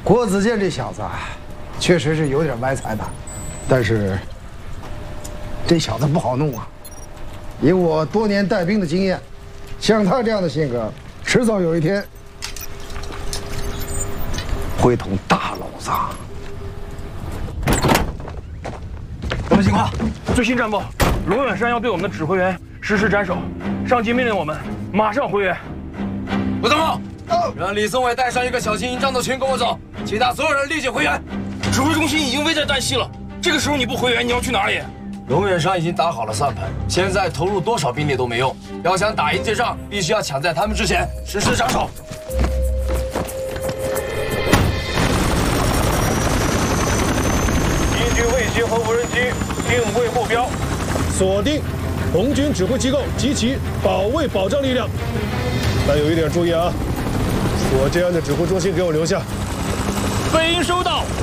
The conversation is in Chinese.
郭子健这小子啊，确实是有点歪财的，但是这小子不好弄啊。以我多年带兵的经验，像他这样的性格，迟早有一天会捅大篓子。 什么情况？最新战报，龙远山要对我们的指挥员实施斩首，上级命令我们马上回援。 吴参谋，让李松伟带上一个小型营战斗群跟我走，其他所有人立即回援。 指挥中心已经危在旦夕了，这个时候你不回援，你要去哪里？ 龙远山已经打好了算盘，现在投入多少兵力都没用。要想打赢这仗，必须要抢在他们之前实施斩首。 敌军卫星和无人机定位目标， 锁定红军指挥机构及其保卫保障力量。但有一点注意啊，所建安的指挥中心给我留下。 飞鹰收到。